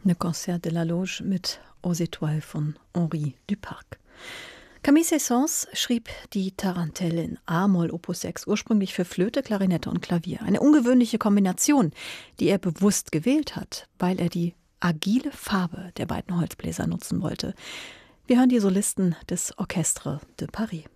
Le Concert de la Loge mit Aux Étoiles von Henri Duparc. Camille Saint-Saëns schrieb die Tarantelle in A-Moll Opus 6 ursprünglich für Flöte, Klarinette und Klavier. Eine ungewöhnliche Kombination, die er bewusst gewählt hat, weil er die agile Farbe der beiden Holzbläser nutzen wollte. Wir hören die Solisten des Orchestre de Paris.